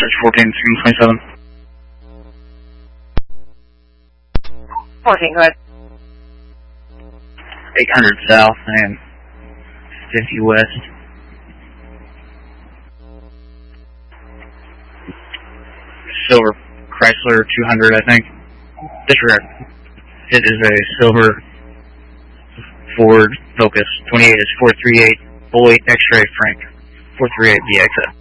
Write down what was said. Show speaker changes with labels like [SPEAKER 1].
[SPEAKER 1] Search 14, 27.
[SPEAKER 2] 14, go ahead.
[SPEAKER 1] 800 south and 50 west. Silver Chrysler 200, I think. Disregard. It is a silver Ford Focus. 28 is 438 Boy X-Ray Frank. 438 DXF.